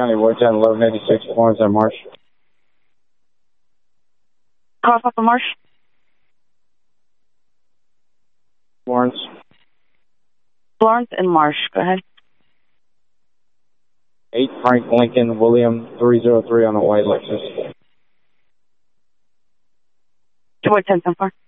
County Void 10, 1186, Florence and Marsh. Cross off the Marsh. Florence. Florence and Marsh, go ahead. 8 Frank Lincoln, William 303 on a white Lexus. To what 10 so far?